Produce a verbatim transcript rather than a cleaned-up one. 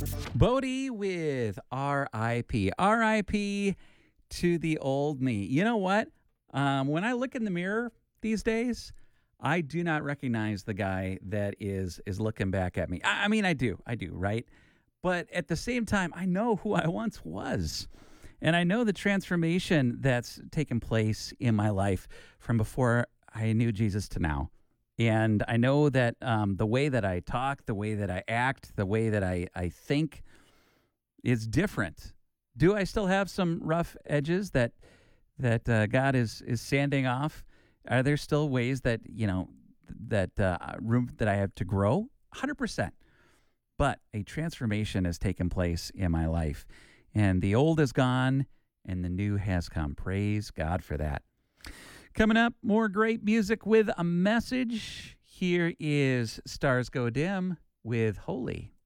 Bodie with R I P. R I P to the old me. You know what? Um, when I look in the mirror these days, I do not recognize the guy that is is looking back at me. I, I mean, I do. I do, right? But at the same time, I know who I once was. And I know the transformation that's taken place in my life from before I knew Jesus to now. And I know that um, the way that I talk, the way that I act, the way that I, I think is different. Do I still have some rough edges that that uh, God is is sanding off? Are there still ways that you know that uh, room that I have to grow? one hundred percent. But a transformation has taken place in my life, and the old is gone, and the new has come. Praise God for that. Coming up, more great music with a message. Here is Stars Go Dim with Holy.